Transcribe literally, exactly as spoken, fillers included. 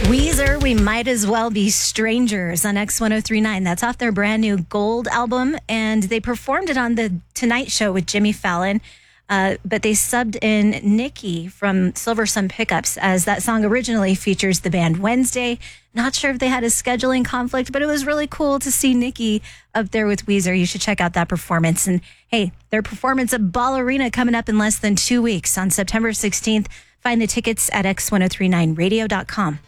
Weezer, We Might As Well Be Strangers on X ten thirty-nine. That's off their brand new Gold album, and they performed it on The Tonight Show with Jimmy Fallon. Uh, but they subbed in Nikki from Silver Sun Pickups, as that song originally features the band Wednesday. Not sure if they had a scheduling conflict, but it was really cool to see Nikki up there with Weezer. You should check out that performance. And hey, their performance at Ball Arena coming up in less than two weeks on September sixteenth. Find the tickets at X ten thirty-nine radio dot com.